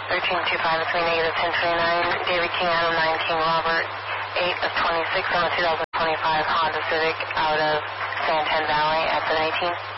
1325 between negative 1029. David King, Adam 9 King, Robert 8 of 26 on the 2025 Honda Civic out of Santan Valley at 718.